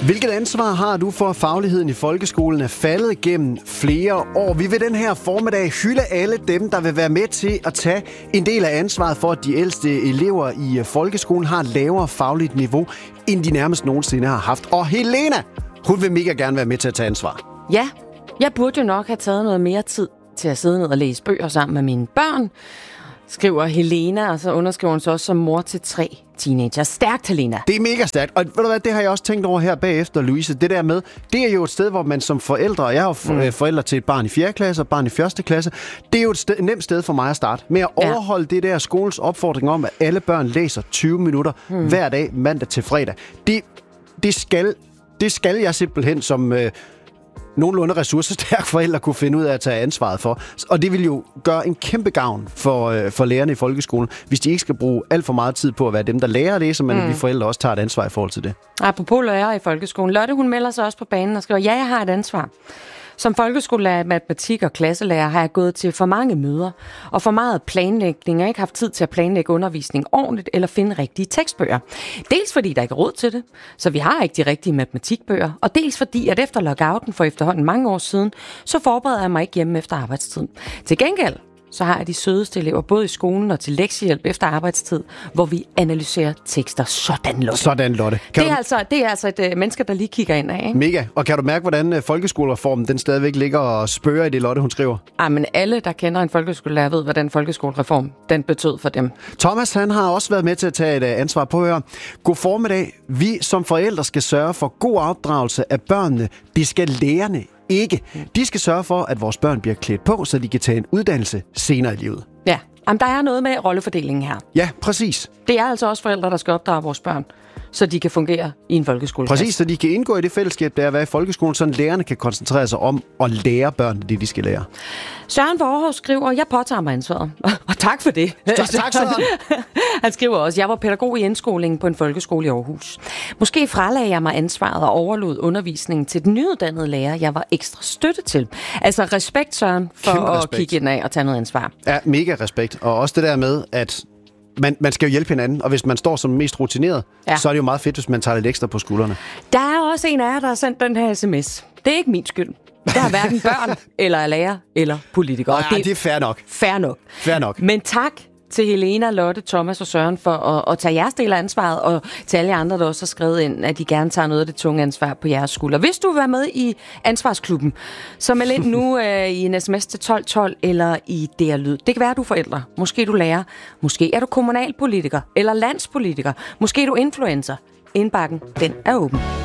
Hvilket ansvar har du for, at fagligheden i folkeskolen er faldet gennem flere år? Vi vil den her formiddag hylde alle dem, der vil være med til at tage en del af ansvaret for, at de ældste elever i folkeskolen har et lavere fagligt niveau, end de nærmest nogensinde har haft. Og Helena, hun vil mega gerne være med til at tage ansvar. Ja, jeg burde jo nok have taget noget mere tid til at sidde ned og læse bøger sammen med mine børn, skriver Helena, og så underskriver hun så også som mor til 3 teenager. Stærkt, Helena. Det er mega stærkt, og ved du hvad, det har jeg også tænkt over her bagefter, Louise. Det der med, det er jo et sted, hvor man som forældre, og jeg er jo forældre til et barn i 4. klasse og et barn i 1. klasse, det er jo et nemt sted for mig at starte med at overholde det der skolens opfordring om, at alle børn læser 20 minutter hver dag, mandag til fredag. Det skal jeg simpelthen som nogenlunde ressourcestærk forældre kunne finde ud af at tage ansvaret for. Og det vil jo gøre en kæmpe gavn for lærerne i folkeskolen, hvis de ikke skal bruge alt for meget tid på at være dem, der lærer at læse, men at vi forældre også tager et ansvar i forhold til det. Apropos lærere i folkeskolen. Lotte, hun melder sig også på banen og skriver, ja, jeg har et ansvar. Som folkeskolelærer, matematik og klasselærer har jeg gået til for mange møder og for meget planlægning. Jeg har ikke haft tid til at planlægge undervisning ordentligt eller finde rigtige tekstbøger. Dels fordi der ikke er råd til det, så vi har ikke de rigtige matematikbøger. Og dels fordi, at efter lockouten for efterhånden mange år siden, så forbereder jeg mig ikke hjemme efter arbejdstid. Til gengæld så har jeg de sødeste elever, både i skolen og til lektiehjælp efter arbejdstid, hvor vi analyserer tekster. Sådan, Lotte. Sådan, Lotte. Det er altså et menneske, der lige kigger ind af, ikke? Mega. Og kan du mærke, hvordan folkeskolereformen den stadigvæk ligger og spørger i det, Lotte, hun skriver? Men alle, der kender en folkeskolelærer, ved, hvad den folkeskolereform den betød for dem. Thomas, han har også været med til at tage et ansvar på at høre. God formiddag. Vi som forældre skal sørge for god opdragelse af børnene. Det skal lærerne ikke. De skal sørge for, at vores børn bliver klædt på, så de kan tage en uddannelse senere i livet. Ja, der er noget med rollefordelingen her. Ja, præcis. Det er altså også forældre, der skal opdrage vores børn, så de kan fungere i en folkeskole. Præcis, så de kan indgå i det fællesskab, der er at være i folkeskolen, så lærerne kan koncentrere sig om at lære børnene det, de skal lære. Søren Vorhov skriver, jeg påtager mig ansvaret. Og tak for det. Tak, Søren. Han skriver også, jeg var pædagog i indskolingen på en folkeskole i Aarhus. Måske fralagde jeg mig ansvaret og overlod undervisningen til den nyuddannede lærer, jeg var ekstra støtte til. Altså respekt, Søren, for at kigge ind af og tage noget ansvar. Ja, mega respekt. Og også det der med, at man skal jo hjælpe hinanden, og hvis man står som mest rutineret, så er det jo meget fedt, hvis man tager lidt ekstra på skuldrene. Der er også en af jer, der har sendt den her sms. Det er ikke min skyld. Der er hverken børn, eller lærer, eller politikere. Det er fair nok. Fair nok. Men tak til Helena, Lotte, Thomas og Søren for at tage jeres del af ansvaret, og til alle andre, der også har skrevet ind, at de gerne tager noget af det tunge ansvar på jeres skulder. Hvis du vil være med i Ansvarsklubben, så meld ind nu i en sms til 1212 eller i DR Lyd. Det kan være, du er forældre. Måske du lærer. Måske er du kommunalpolitiker eller landspolitiker. Måske er du influencer. Indbakken, den er åben.